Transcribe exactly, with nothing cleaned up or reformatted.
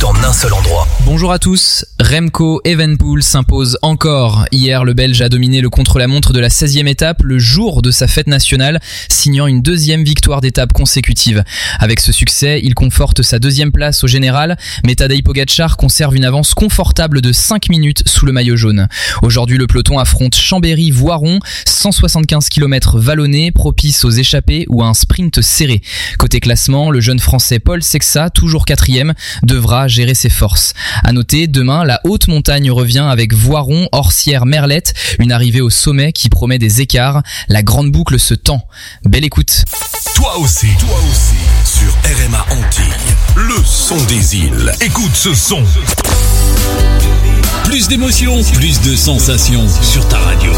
en un seul endroit. Bonjour à tous, Remco Evenepoel s'impose encore. Hier, le Belge a dominé le contre-la-montre de la seizième étape, le jour de sa fête nationale, signant une deuxième victoire d'étape consécutive. Avec ce succès, il conforte sa deuxième place au général, mais Tadej Pogačar conserve une avance confortable de cinq minutes sous le maillot jaune. Aujourd'hui, le peloton affronte Chambéry-Voiron, cent soixante-quinze kilomètres vallonnés, propices aux échappées ou à un sprint serré. Côté classement, le jeune français Paul Sexa, toujours quatrième, devra gérer ses forces. À noter, demain, la haute montagne revient avec Voiron, Orsières, Merlette, une arrivée au sommet qui promet des écarts. La grande boucle se tend. Belle écoute. Toi aussi, toi aussi, sur R M A Antilles, le son des îles. Écoute ce son. Plus d'émotions, plus de sensations sur ta radio.